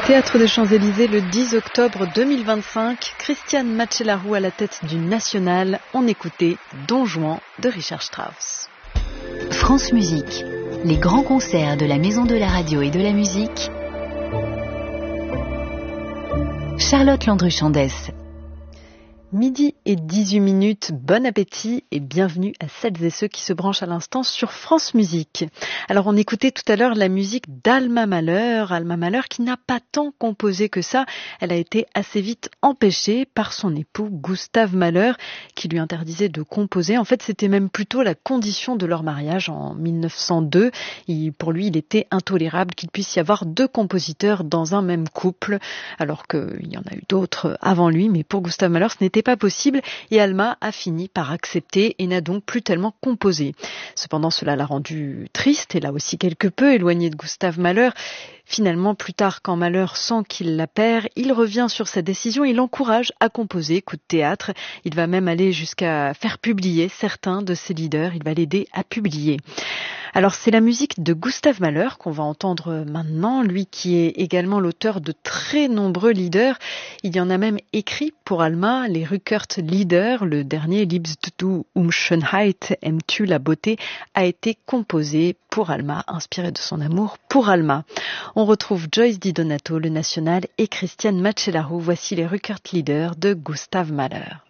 Théâtre des Champs-Élysées le 10 octobre 2025, Christiane Macellaro à la tête du National. On écoutait Don Juan de Richard Strauss. France Musique, les grands concerts de la Maison de la Radio et de la Musique. Charlotte Landru-Chandès. Midi et 18 minutes, bon appétit et bienvenue à celles et ceux qui se branchent à l'instant sur France Musique. Alors on écoutait tout à l'heure la musique d'Alma Mahler qui n'a pas tant composé que ça. Elle a été assez vite empêchée par son époux Gustav Mahler qui lui interdisait de composer. En fait c'était même plutôt la condition de leur mariage en 1902. Pour lui il était intolérable qu'il puisse y avoir deux compositeurs dans un même couple alors qu'il y en a eu d'autres avant lui, mais pour Gustav Mahler ce n'était pas possible et Alma a fini par accepter et n'a donc plus tellement composé. Cependant, cela l'a rendue triste et l'a aussi quelque peu éloignée de Gustav Mahler. Finalement, plus tard, quand Mahler sent qu'il la perd, il revient sur sa décision, il l'encourage à composer, coup de théâtre. Il va même aller jusqu'à faire publier certains de ses leaders, il va l'aider à publier. Alors c'est la musique de Gustav Mahler qu'on va entendre maintenant, lui qui est également l'auteur de très nombreux lieder. Il y en a même écrit pour Alma, les Rückert-Lieder, le dernier Liebst du Schönheit, aimes-tu la beauté, a été composé pour Alma, inspiré de son amour pour Alma. On retrouve Joyce Di Donato, le National, et Christiane Macellaro. Voici les Rückert-Lieder de Gustav Mahler.